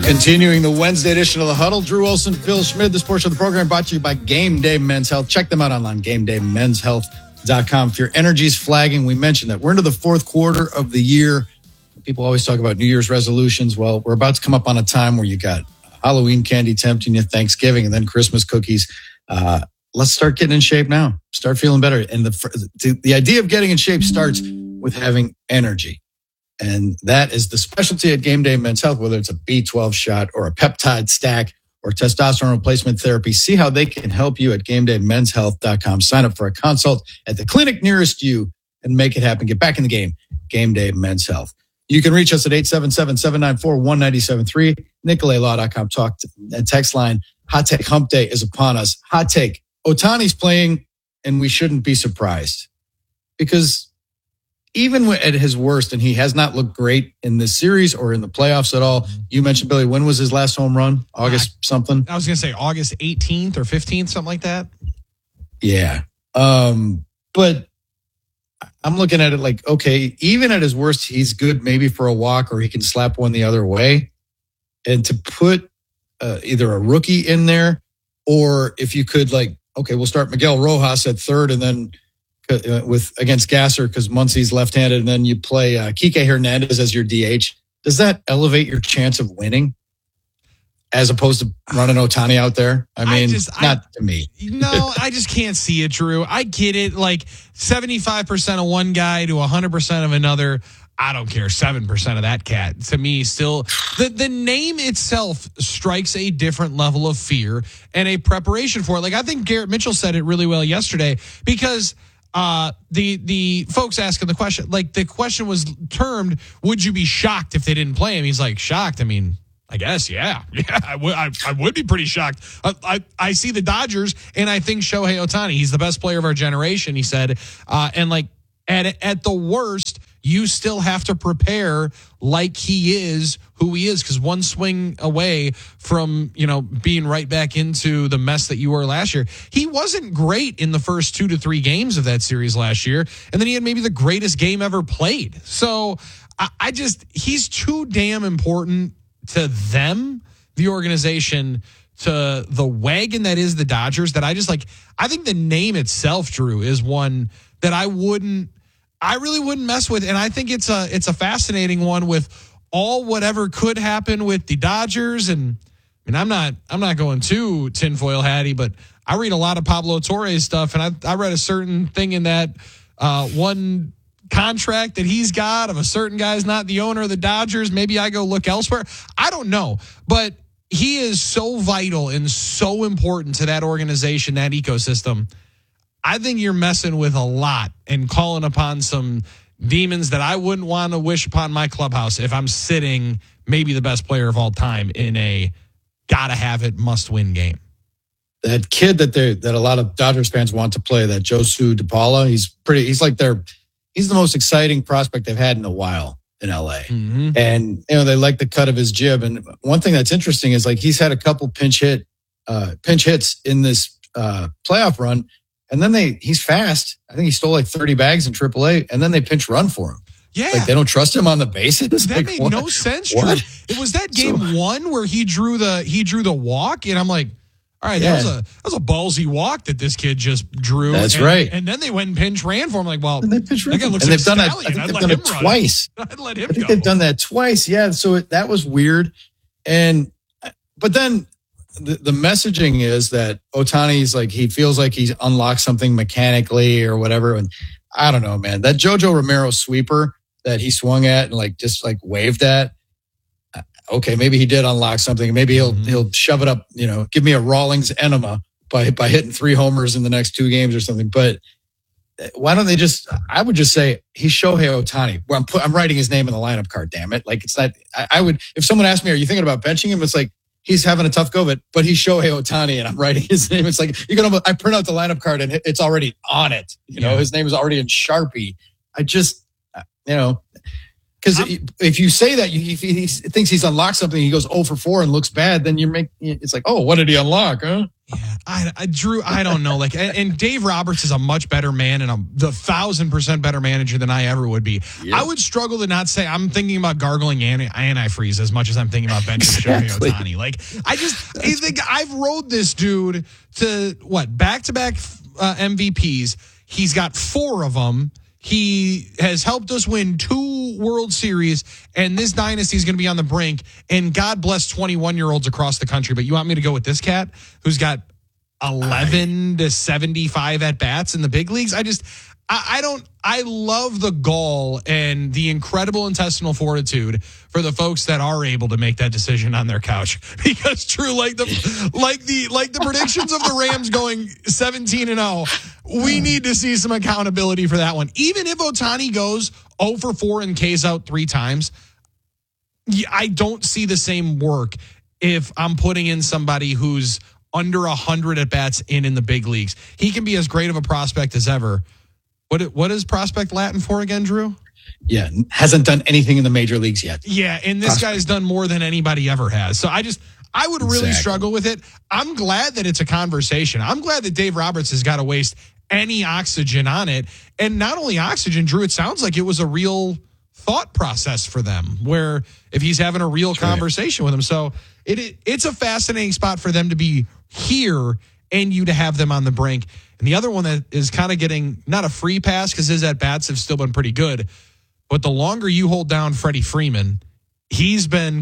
Continuing the Wednesday edition of The Huddle, Drew Olson, Phil Schmid. This portion of the program brought to you by Game Day Men's Health. Check them out online, GameDayMen'sHealth.com. If your energy's flagging, we mentioned that we're into the fourth quarter of the year. People always talk about New Year's resolutions. Well, we're about to come up on a time where you got Halloween candy tempting you, Thanksgiving, and then Christmas cookies. Let's start getting in shape now. Start feeling better. And the idea of getting in shape starts with having energy. And that is the specialty at Game Day Men's Health, whether it's a B12 shot or a peptide stack or testosterone replacement therapy. See how they can help you at GameDayMen'sHealth.com. Sign up for a consult at the clinic nearest you and make it happen. Get back in the game. Game Day Men's Health. You can reach us at 877-794-1973, NicoletLaw.com. Talk and text line. Hot Take Hump Day is upon us. Hot Take. Ohtani's playing, and we shouldn't be surprised because even at his worst, and he has not looked great in this series or in the playoffs at all. You mentioned, Billy, when was his last home run? August something? I was going to say August 18th or 15th, something like that. Yeah. But I'm looking at it like, okay, even at his worst, he's good maybe for a walk or he can slap one the other way. And to put either a rookie in there or if you could like, okay, we'll start Miguel Rojas at third and then against Gasser because Muncy's left-handed, and then you play Kike Hernandez as your DH. Does that elevate your chance of winning as opposed to running Ohtani out there? I mean, not to me. No, I just can't see it, Drew. I get it. Like 75% of one guy to 100% of another. I don't care. 7% of that cat. To me, still, the name itself strikes a different level of fear and a preparation for it. Like I think Garrett Mitchell said it really well yesterday because the folks asking the question, like the question was termed, would you be shocked if they didn't play him? He's like, shocked? I mean, I guess, yeah, I would be pretty shocked. I see the Dodgers and I think Shohei Ohtani, he's the best player of our generation, he said. And like at the worst, you still have to prepare like he is who he is, because one swing away from, being right back into the mess that you were last year. He wasn't great in the first 2 to 3 games of that series last year, and then he had maybe the greatest game ever played. So he's too damn important to them, the organization, to the wagon that is the Dodgers, that I think the name itself, Drew, is one that I really wouldn't mess with. And I think it's a fascinating one with all whatever could happen with the Dodgers. And I mean, I'm not going too tinfoil hatty, but I read a lot of Pablo Torres stuff. And I read a certain thing in that one contract that he's got of a certain guy's not the owner of the Dodgers. Maybe I go look elsewhere. I don't know, but he is so vital and so important to that organization, that ecosystem. I think you're messing with a lot and calling upon some demons that I wouldn't want to wish upon my clubhouse if I'm sitting maybe the best player of all time in a gotta have it, must win game. That kid that a lot of Dodgers fans want to play, that Josu DePaula, he's the most exciting prospect they've had in a while in LA. Mm-hmm. And they like the cut of his jib. And one thing that's interesting is like he's had a couple pinch hits in this playoff run. And then he's fast. I think he stole like 30 bags in AAA, and then they pinch run for him. Yeah. Like they don't trust him on the bases. That made no sense, Drew. It was that game one where he drew the walk, and I'm like, all right, that was a ballsy walk that this kid just drew. That's right. And then they went and pinch ran for him. Like, well, that guy looks like a stallion. I think they've done it twice. I'd let him go. I think they've done that twice. Yeah. So that was weird. But then the messaging is that Ohtani's like, he feels like he's unlocked something mechanically or whatever. And I don't know, man, that Jojo Romero sweeper that he swung at and just waved at. Okay, maybe he did unlock something. Maybe he'll shove it up, give me a Rawlings enema by hitting 3 homers in the next 2 games or something. But why don't they I would just say he's Shohei Ohtani. Well, I'm writing his name in the lineup card, damn it. Like, it's not, I would, if someone asked me, are you thinking about benching him? It's like, he's having a tough go of it, but he's Shohei Ohtani and I'm writing his name. It's like, I print out the lineup card and it's already on it. His name is already in Sharpie. Because if you say that, if he thinks he's unlocked something, he goes 0 for 4 and looks bad, then it's like, oh, what did he unlock, huh? Yeah, Drew, I don't know. Like, and Dave Roberts is a much better man and the 1,000% better manager than I ever would be. Yep. I would struggle to not say I'm thinking about gargling antifreeze as much as I'm thinking about benching Shohei Ohtani. Like, I think I've rode this dude to back-to-back MVPs. He's got 4 of them. He has helped us win 2 World Series, and this dynasty is going to be on the brink. And God bless 21-year-olds across the country. But you want me to go with this cat who's got 11 to 75 at-bats in the big leagues? I love the gall and the incredible intestinal fortitude for the folks that are able to make that decision on their couch. Because Drew, like the predictions of the Rams going 17-0, we need to see some accountability for that one. Even if Ohtani goes 0 for 4 and K's out 3 times, I don't see the same work if I'm putting in somebody who's under 100 at bats in the big leagues. He can be as great of a prospect as ever. What is prospect Latin for again, Drew? Yeah, hasn't done anything in the major leagues yet. Yeah, and this guy's done more than anybody ever has. So I would really struggle with it. I'm glad that it's a conversation. I'm glad that Dave Roberts has got to waste any oxygen on it. And not only oxygen, Drew, it sounds like it was a real thought process for them where if he's having a real conversation with him. So it's a fascinating spot for them to be here and you to have them on the brink. And the other one that is kind of getting not a free pass because his at-bats have still been pretty good, but the longer you hold down Freddie Freeman, he's been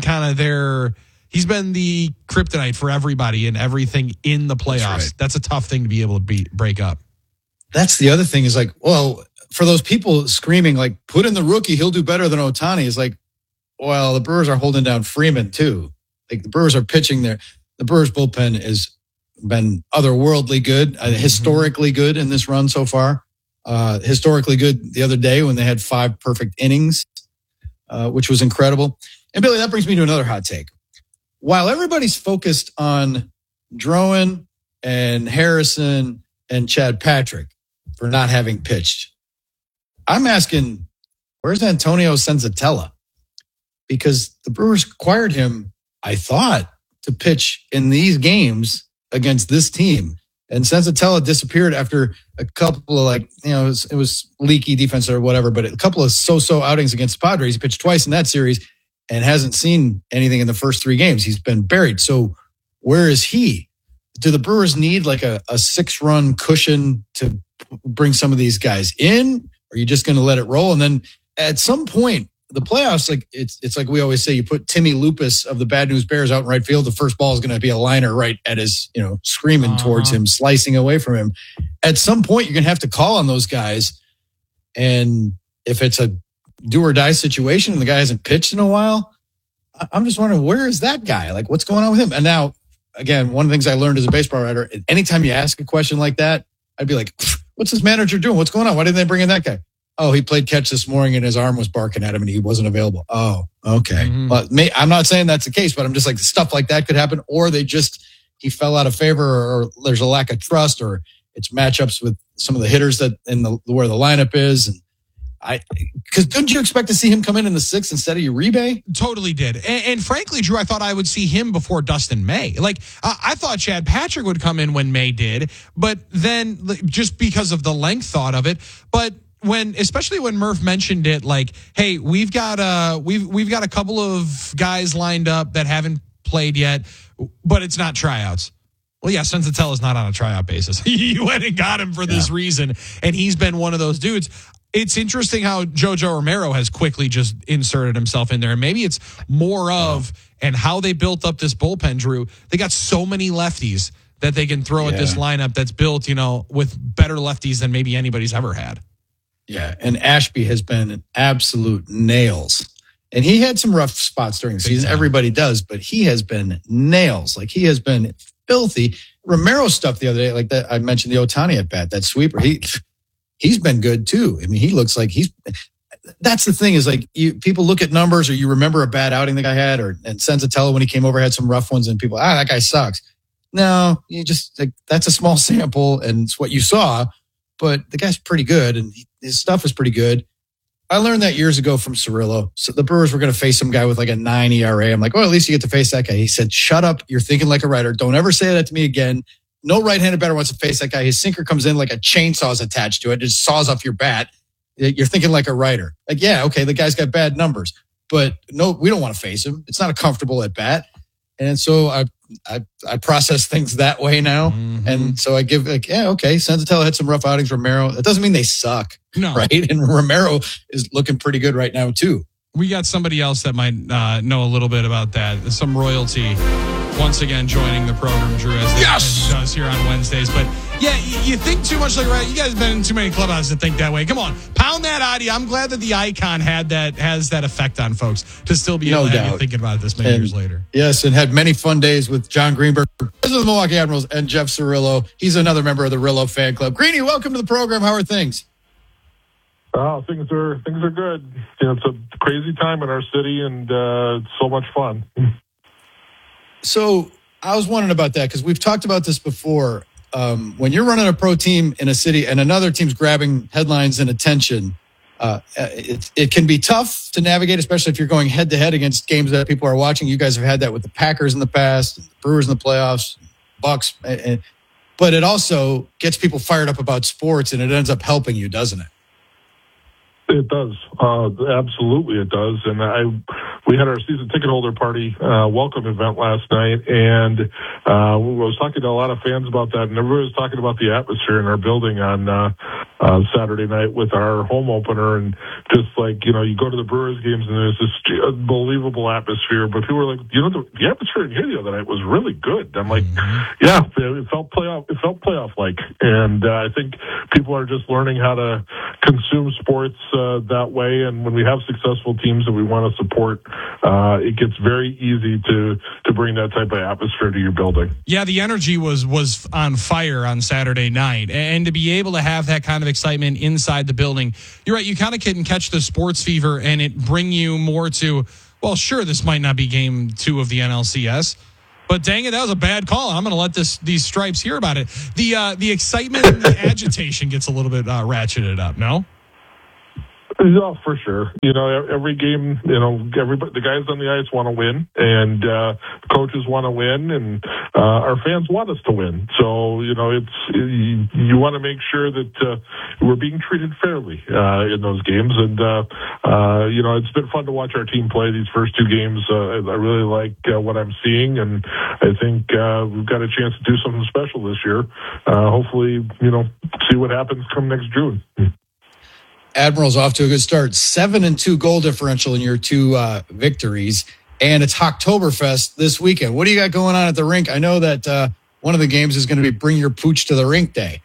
he's been the kryptonite for everybody and everything in the playoffs. That's a tough thing to be able to break up. That's the other thing is like, well, for those people screaming, like, put in the rookie, he'll do better than Ohtani, is like, well, the Brewers are holding down Freeman too. Like the Brewers are pitching there. The Brewers bullpen has been otherworldly good, historically good in this run so far. Historically good the other day when they had 5 perfect innings, which was incredible. And Billy, that brings me to another hot take. While everybody's focused on Drowan and Harrison and Chad Patrick for not having pitched, I'm asking, where's Antonio Senzatella? Because the Brewers acquired him, I thought, to pitch in these games against this team. And Senzatella disappeared after a couple of it was leaky defense or whatever, but a couple of so-so outings against the Padres. He pitched twice in that series and hasn't seen anything in the first 3 games. He's been buried. So where is he? Do the Brewers need like a 6-run cushion to bring some of these guys in? Or are you just going to let it roll? And then at some point, the playoffs, like it's like we always say, you put Timmy Lupus of the Bad News Bears out in right field. The first ball is going to be a liner right at his, screaming towards him, slicing away from him. At some point, you're going to have to call on those guys. And if it's a do or die situation and the guy hasn't pitched in a while, I'm just wondering, where is that guy? Like, what's going on with him? And now, again, one of the things I learned as a baseball writer, anytime you ask a question like that, I'd be like, what's this manager doing? What's going on? Why didn't they bring in that guy? Oh, he played catch this morning and his arm was barking at him and he wasn't available. Oh, okay. Mm-hmm. But I'm not saying that's the case, but I'm just like, stuff like that could happen. Or he fell out of favor, or there's a lack of trust, or it's matchups with some of the hitters that where the lineup is. And because didn't you expect to see him come in the 6th instead of Uribe? Totally did. And frankly, Drew, I thought I would see him before Dustin May. Like, I thought Chad Patrick would come in when May did, but then just because of the length thought of it. But especially when Murph mentioned it, like, hey, we've got a couple of guys lined up that haven't played yet, but it's not tryouts. Well, yeah, Senzatella's not on a tryout basis. You went and got him for this reason, and he's been one of those dudes. It's interesting how Jojo Romero has quickly just inserted himself in there, and maybe it's more of and how they built up this bullpen, Drew. They got so many lefties that they can throw at this lineup that's built, with better lefties than maybe anybody's ever had. Yeah, and Ashby has been an absolute nails. And he had some rough spots during the season. Everybody does, but he has been nails. Like, he has been filthy. Romero stuff the other day, like that, I mentioned the Ohtani at bat, that sweeper. He's been good too. I mean, he looks like that's the thing is, like, people look at numbers, or you remember a bad outing the guy had, and Senzatella when he came over had some rough ones, and people, that guy sucks. No, you just, like, that's a small sample and it's what you saw, but the guy's pretty good and his stuff is pretty good. I learned that years ago from Cirillo. So the Brewers were going to face some guy with like a 9 ERA. I'm like, well, at least you get to face that guy. He said, shut up. You're thinking like a writer. Don't ever say that to me again. No right-handed batter wants to face that guy. His sinker comes in like a chainsaw's attached to it. It just saws off your bat. You're thinking like a writer. Like, yeah, okay, the guy's got bad numbers. But no, we don't want to face him. It's not a comfortable at bat. And so I process things that way now. Mm-hmm. And so I give like, yeah, okay, Senzatella had some rough outings. Romero, that doesn't mean they suck. No. Right? And Romero is looking pretty good right now too. We got somebody else that might know a little bit about that. Some royalty once again joining the program, Drew, as he does here on Wednesdays. But yeah, you think too much like, right? You guys have been in too many clubhouses to think that way. Come on, pound that audio. I'm glad that the icon has that effect on folks to still be able to have you thinking about it this many years later. Yes, and had many fun days with John Greenberg, president of the Milwaukee Admirals, and Jeff Cirillo. He's another member of the Rillo fan club. Greeny, welcome to the program. How are things? Oh, things are good. You know, it's a crazy time in our city, and it's so much fun. So I was wondering about that because we've talked about this before. When you're running a pro team in a city and another team's grabbing headlines and attention, it can be tough to navigate, especially if you're going head to head against games that people are watching. You guys have had that with the Packers in the past, the Brewers in the playoffs, Bucks, but it also gets people fired up about sports, and it ends up helping you, doesn't it? It does. Absolutely it does. And we had our season ticket holder party welcome event last night, and I was talking to a lot of fans about that, and everybody was talking about the atmosphere in our building on Saturday night with our home opener, and just like, you know, you go to the Brewers games and there's this unbelievable atmosphere, but people were like, you know, the atmosphere in here the other night was really good. I'm like, yeah, it felt playoff like, and I think people are just learning how to consume sports that way, and when we have successful teams that we want to support, it gets very easy to bring that type of atmosphere to your building. Yeah, the energy was on fire on Saturday night, and to be able to have that kind of excitement inside the building, you're right, you kind of can catch the sports fever and it bring you more to, well, sure, this might not be game 2 of the NLCS, but dang it, that was a bad call. I'm going to let these stripes hear about it. The excitement and the agitation gets a little bit ratcheted up, no? Yeah, for sure. You know, every game, you know, the guys on the ice want to win, and coaches want to win, and our fans want us to win. So, you know, you want to make sure that we're being treated fairly in those games. And, you know, it's been fun to watch our team play these first 2 games. I really like what I'm seeing, and I think we've got a chance to do something special this year. Hopefully, you know, see what happens come next June. Admirals off to a good start. 7-2 goal differential in your 2 victories, and it's Oktoberfest this weekend. What do you got going on at the rink? I know that one of the games is going to be Bring Your Pooch to the Rink Day.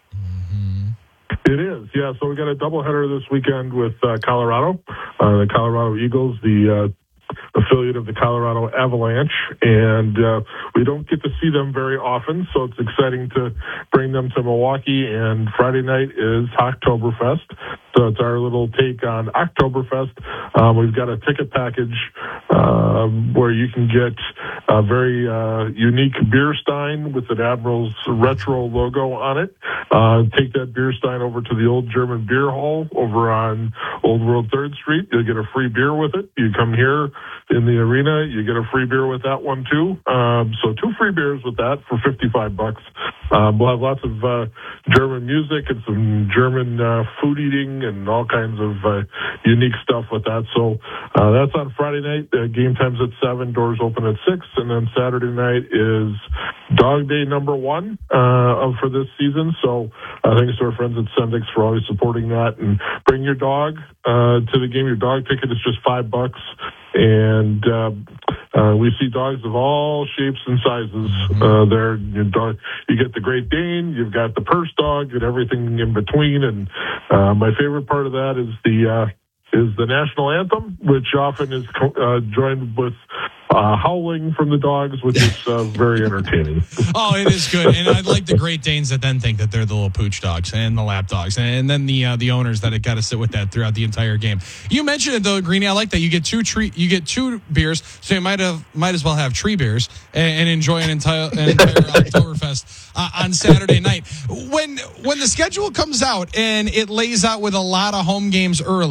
It is, yeah. So we got a doubleheader this weekend with Colorado, the Colorado Eagles, the affiliate of the Colorado Avalanche, and we don't get to see them very often, so it's exciting to bring them to Milwaukee. And Friday night is Oktoberfest, so it's our little take on Oktoberfest. We've got a ticket package where you can get a very unique beer stein with an Admirals retro logo on it. Take that beer stein over to the Old German Beer Hall over on Old World 3rd Street. You'll get a free beer with it. You come here in the arena, you get a free beer with that one too. So 2 free beers with that for $55. We'll have lots of German music and some German food eating and all kinds of unique stuff with that. So that's on Friday night. Game time's at 7, doors open at 6, and then Saturday night is Dog Day number 1 for this season. So thanks to our friends at Sendix for always supporting that. And bring your dog to the game. Your dog ticket is just $5. And we see dogs of all shapes and sizes there. You get the Great Dane, you've got the purse dog, and everything in between. And my favorite part of that is the national anthem, which often is joined with howling from the dogs, which is very entertaining. Oh, it is good. And I like the Great Danes that then think that they're the little pooch dogs and the lap dogs. And then the owners that have got to sit with that throughout the entire game. You mentioned it, though, Greeny. I like that. You get two beers, so you might as well have tree beers and enjoy an entire Oktoberfest on Saturday night. When the schedule comes out and it lays out with a lot of home games early,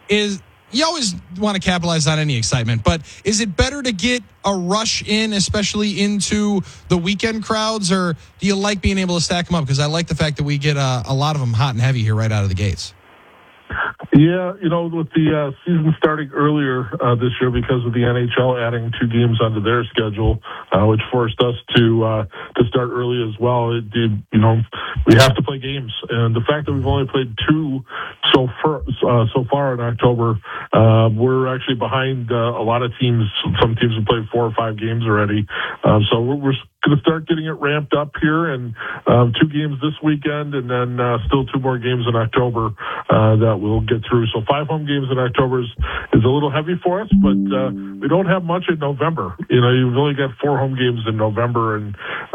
is you always want to capitalize on any excitement, but is it better to get a rush in, especially into the weekend crowds, or do you like being able to stack them up? Because I like the fact that we get a lot of them hot and heavy here right out of the gates. Yeah, with the season starting earlier this year because of the NHL adding 2 games onto their schedule, which forced us to start early as well. We have to play games, and the fact that we've only played 2 so far in October, we're actually behind a lot of teams. Some teams have played 4 or 5 games already, so we're going to start getting it ramped up here, and 2 games this weekend, and then still 2 more games in October that we'll get through. So 5 home games in October is a little heavy for us, but we don't have much in November. You've only got 4 home games in November, and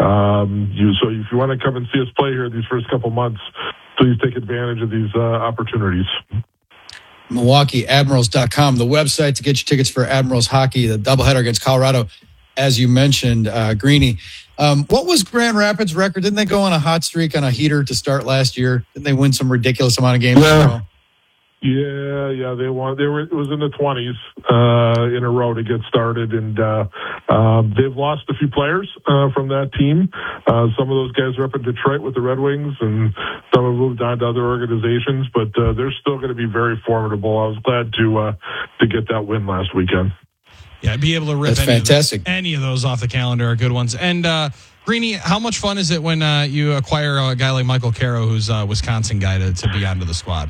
so if you want to come and see us play here these first couple months, please take advantage of these opportunities. MilwaukeeAdmirals.com, the website to get your tickets for Admirals hockey, the doubleheader against Colorado. As you mentioned, Greeny, what was Grand Rapids' record? Didn't they go on a hot streak on a heater to start last year? Didn't they win some ridiculous amount of games in a row? Yeah, they won. It was in the 20s in a row to get started, and they've lost a few players from that team. Some of those guys are up in Detroit with the Red Wings, and some have moved on to other organizations. But they're still going to be very formidable. I was glad to get that win last weekend. Yeah, be able to rip any of those off the calendar are good ones. And Greeny, how much fun is it when you acquire a guy like Michael Caro, who's a Wisconsin guy, to be onto the squad?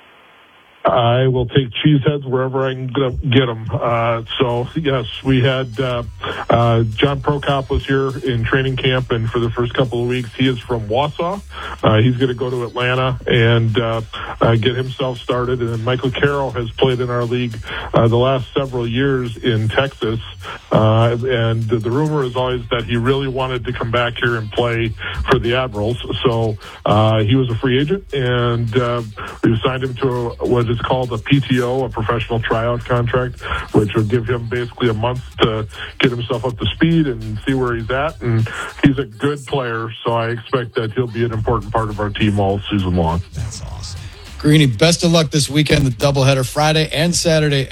I will take cheeseheads wherever I can get them. So, yes, we had John Prokop was here in training camp, and for the first couple of weeks, he is from Wausau. He's going to go to Atlanta and get himself started. And then Michael Caro has played in our league the last several years in Texas. And the rumor is always that he really wanted to come back here and play for the Admirals. So he was a free agent, and we signed him to what is called a PTO, a professional tryout contract, which will give him basically a month to get himself up to speed and see where he's at. And he's a good player, so I expect that he'll be an important part of our team all season long. That's awesome. Greeny, best of luck this weekend, the doubleheader Friday and Saturday.